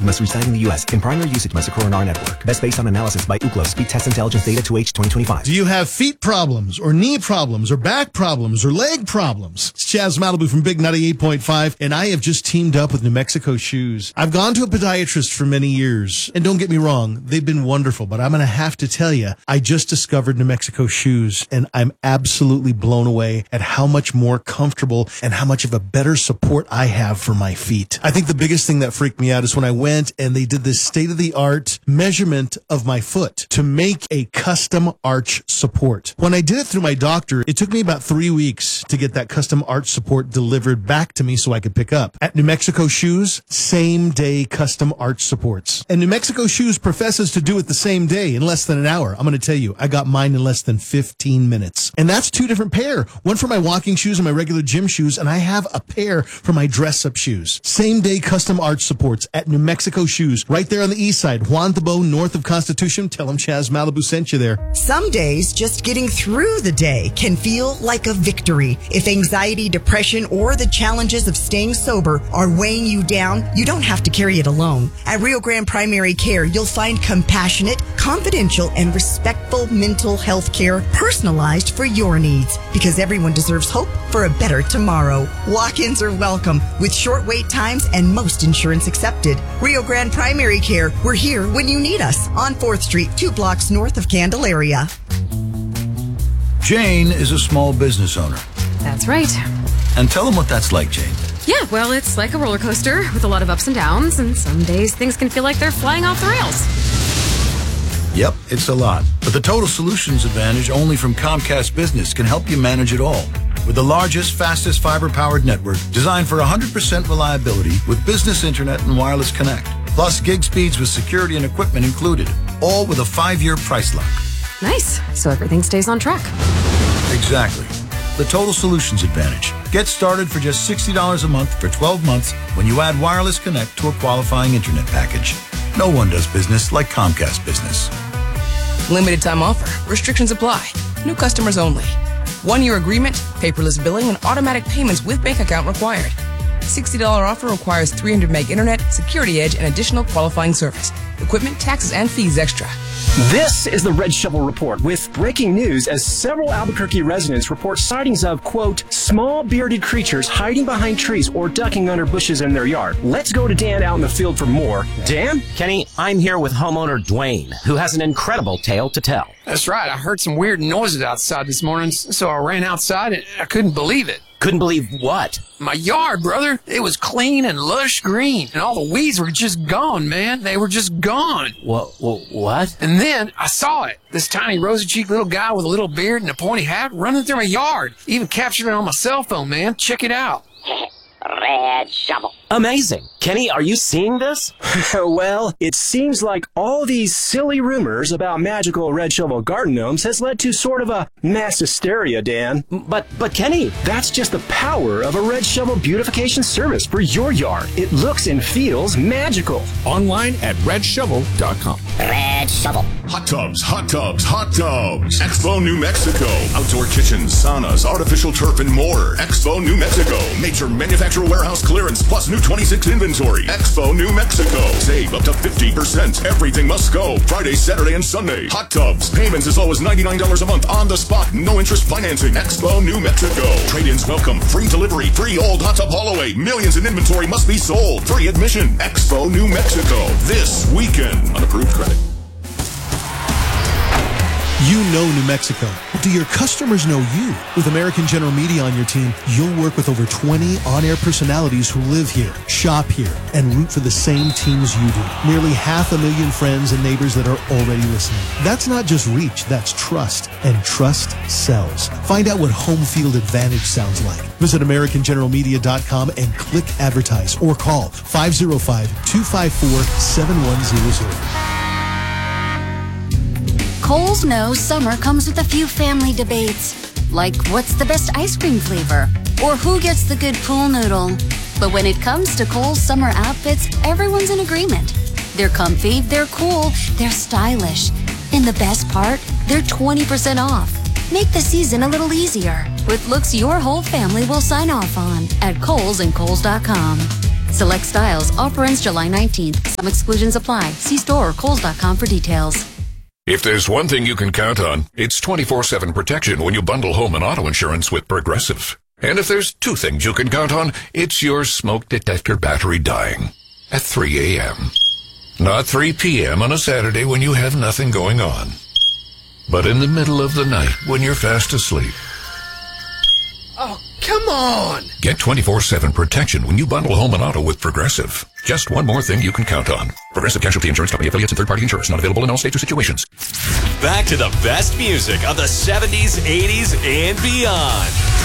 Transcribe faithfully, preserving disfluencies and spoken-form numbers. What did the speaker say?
Must reside in the U S and primary usage must occur on our network. Best based on analysis by Ookla. Speed Test Intelligence Data two H twenty twenty-five. Do you have feet problems or knee problems or back problems or leg problems? It's Chaz Malibu from Big ninety-eight point five, and I have just teamed up with New Mexico Shoes. I've gone to a podiatrist for many years, and don't get me wrong, they've been wonderful, but I'm going to have to tell you, I just discovered New Mexico Shoes, and I'm absolutely blown away at how much more comfortable and how much of a better support I have for my feet. I think the biggest thing that freaked me out is when I went and they did this state-of-the-art measurement of my foot to make a custom arch support. When I did it through my doctor, it took me about three weeks to get that custom arch support delivered back to me so I could pick up. At New Mexico Shoes, same-day custom arch supports. And New Mexico Shoes professes to do it the same day in less than an hour. I'm going to tell you, I got mine in less than fifteen minutes. And that's two different pair. One for my walking shoes and my regular gym shoes, and I have a pair for my dress-up shoes. Same-day custom arch supports at New Mexico Mexico Shoes, right there on the east side, Juan Thabo, north of Constitution. Tell them Chaz Malibu sent you there. Some days, just getting through the day can feel like a victory. If anxiety, depression, or the challenges of staying sober are weighing you down, you don't have to carry it alone. At Rio Grande Primary Care, you'll find compassionate, confidential, and respectful mental health care personalized for your needs, because everyone deserves hope for a better tomorrow. Walk-ins are welcome with short wait times and most insurance accepted. Rio Grande Primary Care. We're here when you need us on fourth Street, two blocks north of Candelaria. Jane is a small business owner. That's right. And tell them what that's like, Jane. Yeah, well, it's like a roller coaster with a lot of ups and downs, and some days things can feel like they're flying off the rails. Yep, it's a lot. But the Total Solutions Advantage only from Comcast Business can help you manage it all. With the largest, fastest fiber-powered network designed for one hundred percent reliability with business internet and wireless connect. Plus gig speeds with security and equipment included. All with a five-year price lock. Nice. So everything stays on track. Exactly. The Total Solutions Advantage. Get started for just sixty dollars a month for twelve months when you add wireless connect to a qualifying internet package. No one does business like Comcast Business. Limited time offer. Restrictions apply. New customers only. One-year agreement, paperless billing, and automatic payments with bank account required. sixty dollars offer requires three hundred meg internet, security edge, and additional qualifying service. Equipment, taxes, and fees extra. This is the Red Shovel Report with breaking news as several Albuquerque residents report sightings of, quote, small bearded creatures hiding behind trees or ducking under bushes in their yard. Let's go to Dan out in the field for more. Dan? Kenny, I'm here with homeowner Dwayne, who has an incredible tale to tell. That's right. I heard some weird noises outside this morning, so I ran outside and I couldn't believe it. Couldn't believe what? My yard, brother. It was clean and lush green, and all the weeds were just gone, man. They were just gone. What? What? And then I saw it. This tiny rosy-cheeked little guy with a little beard and a pointy hat running through my yard. Even captured it on my cell phone, man. Check it out. Red Shovel. Amazing. Kenny, are you seeing this? Well, it seems like all these silly rumors about magical red shovel garden gnomes has led to sort of a mass hysteria, Dan. But, but Kenny, that's just the power of a red shovel beautification service for your yard. It looks and feels magical. Online at red shovel dot com. Red Shovel. Hot tubs, hot tubs, hot tubs. Expo New Mexico. Outdoor kitchens, saunas, artificial turf, and more. Expo New Mexico. Major manufacturer warehouse clearance plus new twenty-six inventory. Expo New Mexico. Save up to fifty percent. Everything must go. Friday, Saturday, and Sunday. Hot tubs. Payments as low as ninety-nine dollars a month on the spot. No interest financing. Expo New Mexico. Trade-ins welcome. Free delivery. Free old hot tub haul away. Millions in inventory must be sold. Free admission. Expo New Mexico. This weekend. Unapproved credit. You know New Mexico. But do your customers know you? With American General Media on your team, you'll work with over twenty on-air personalities who live here, shop here, and root for the same teams you do. Nearly half a million friends and neighbors that are already listening. That's not just reach, that's trust. And trust sells. Find out what home field advantage sounds like. Visit American General Media dot com and click advertise or call five oh five, two five four, seven one zero zero. Kohl's knows summer comes with a few family debates, like what's the best ice cream flavor, or who gets the good pool noodle. But when it comes to Kohl's summer outfits, everyone's in agreement. They're comfy, they're cool, they're stylish. And the best part, they're twenty percent off. Make the season a little easier with looks your whole family will sign off on at Kohl's and Kohl's dot com. Select styles. Offer ends July nineteenth. Some exclusions apply. See store or Kohl's dot com for details. If there's one thing you can count on, it's twenty-four seven protection when you bundle home and auto insurance with Progressive. And if there's two things you can count on, it's your smoke detector battery dying at three a.m. Not three p.m. on a Saturday when you have nothing going on, but in the middle of the night when you're fast asleep. Oh, come on! Get twenty-four seven protection when you bundle home and auto with Progressive. Just one more thing you can count on. Progressive Casualty Insurance Company, affiliates, and third-party insurance. Not available in all states or situations. Back to the best music of the seventies, eighties, and beyond.